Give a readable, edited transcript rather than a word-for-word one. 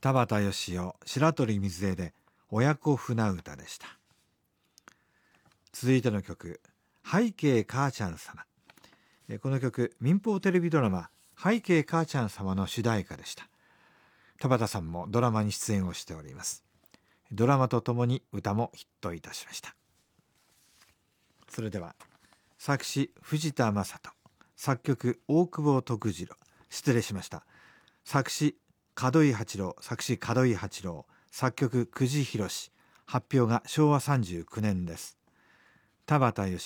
田畑義雄、白鳥水江で親子船歌でした。続いての曲、背景母ちゃん様。この曲、民放テレビドラマ背景母ちゃん様の主題歌でした。田畑さんもドラマに出演をしております。ドラマとともに歌もヒットいたしました。それでは作詞藤田正人、作曲大久保徳次郎、失礼しました。作詞門井八郎、作曲久慈宏、発表が昭和39年です。田畑義